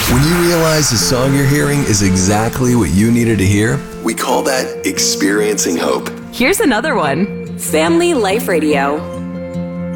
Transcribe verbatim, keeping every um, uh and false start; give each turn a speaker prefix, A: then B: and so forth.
A: When you realize the song you're hearing is exactly what you needed to hear, we call that experiencing hope.
B: Here's another one. Family Life Radio.